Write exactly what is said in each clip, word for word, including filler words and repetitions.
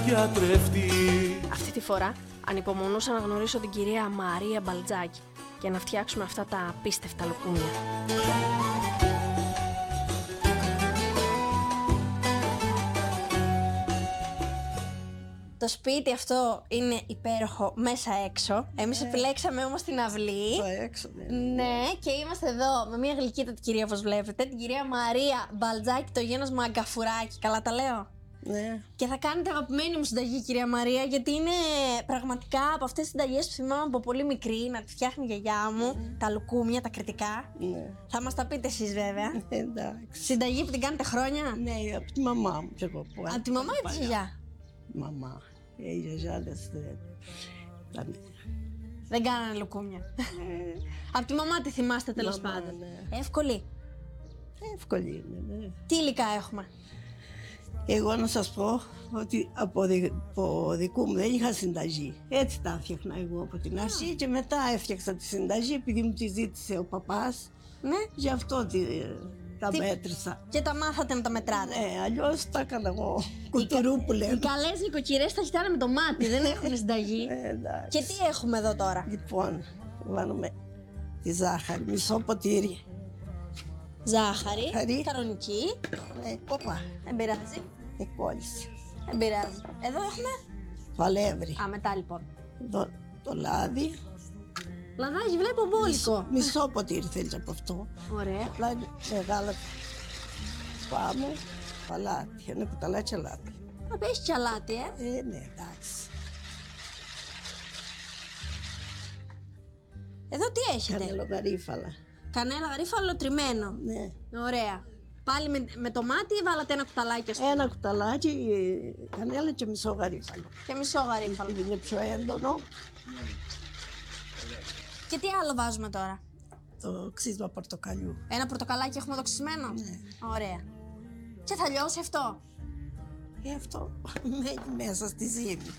γιατρευτεί. Αυτή τη φορά ανυπομονούσα να γνωρίσω την κυρία Μαρία Μπαλτζάκη και να φτιάξουμε αυτά τα απίστευτα λουκούμια. Το σπίτι αυτό είναι υπέροχο μέσα έξω. Εμείς Ναι. επιλέξαμε όμως την αυλή. Στο έξω, ναι. Ναι, και είμαστε εδώ με μια γλυκύτατη κυρία, όπως βλέπετε, την κυρία Μαρία Μπαλτζάκη, το γένος Μαγκαφουράκη. Καλά τα λέω? Ναι. Και θα κάνετε αγαπημένη μου συνταγή, κυρία Μαρία, γιατί είναι πραγματικά από αυτές τις συνταγές που θυμάμαι από πολύ μικρή να τη φτιάχνει η γιαγιά μου, mm. τα λουκούμια, τα κριτικά. Ναι. Θα μας τα πείτε εσείς, βέβαια. Εντάξει. Συνταγή που την κάνετε χρόνια. Ναι, από τη μαμά μου και εγώ. Από τη μαμά ή τη γιαγιά? Μαμά. Ε, οι γιαγιάδες δεν... Δεν κάνανε λουκούμια. Από τη μαμά τη θυμάστε, τέλος Μαμά, πάντων. ναι. Εύκολη. Εύκολη είναι, ναι. Τι υλικά έχουμε? Εγώ να σας πω ότι από, δι, από δικού μου δεν είχα συνταγή. Έτσι τα έφτιαχνα εγώ από την αρχή και μετά έφτιαξα τη συνταγή επειδή μου τη ζήτησε ο παπάς. Ναι. Γι' αυτό τη, τα Τι... μέτρησα. Και τα μάθατε να τα μετράτε. Ναι, αλλιώς τα έκανα εγώ κουτουρού που λέμε. Οι καλές νοικοκυρές τα κοιτάνε με το μάτι, δεν έχουν συνταγή. Ε, εντάξει. Και τι έχουμε εδώ τώρα? Λοιπόν, βάλουμε τη ζάχαρη, μισό ποτήρι. Ζάχαρη, Χαρή. κανονική. Ναι, όπα, Δεν πειράζει. εκκόλλησε. Δεν πειράζει. Εδώ έχουμε. Το αλεύρι. Α, μετά λοιπόν. Το, το λάδι. Λαδάκι, βλέπω μπόλικο. Μισό ποτήρι θέλεις από αυτό. Ωραία. Απλά είναι μεγάλα. Πάμε. Αλάτι. Ένα κουταλάκι αλάτι. Να πέσει κι αλάτι, ε. Ε, ναι, εντάξει. Εδώ τι έχετε? Κανελογαρίφαλα. Κανέλα γαρίφαλο τριμμένο. Ναι. Ωραία. Πάλι με, με το μάτι ή βάλατε ένα κουταλάκι, ας πούμε? Ένα κουταλάκι ε, κανέλα και μισό γαρίφαλο. Και μισό γαρίφαλο. Είναι πιο έντονο. Και τι άλλο βάζουμε τώρα? Το ξύσμα πορτοκαλιού. Ένα πορτοκαλάκι έχουμε εδώ ξυσμένο. Ναι. Ωραία. Και θα λιώσει αυτό? Και αυτό μένει μέσα στη ζύμη.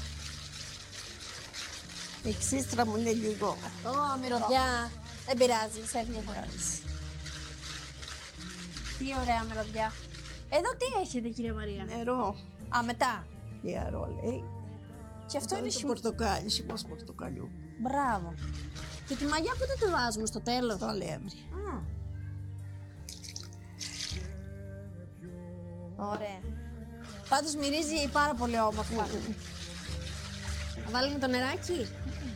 Η ξύστρα μου είναι λίγο. Ω, μυρωδιά. Δεν πειράζει, σε εύνοια. Τι ωραία μυρωδιά. Εδώ τι έχετε, κυρία Μαρία? Νερό. Α, μετά. Νερό λέει. Και αυτό είναι το σημαντικό. πορτοκάλι, σημός πορτοκαλιού. Μπράβο. Και τη μαγιά πότε τη βάζουμε, στο τέλος? Το αλεύρι. Α. Ωραία. Πάντως μυρίζει πάρα πολύ όμορφα. Θα βάλουμε το νεράκι.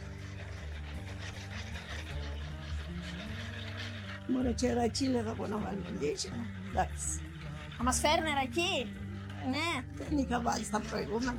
Μωρέ κερακί λέγα εγώ να βάλουμε λίγη. Εντάξει. Θα μας φέρει νεράκι. Ναι. Δεν είχα βάλει στα προηγούμενα.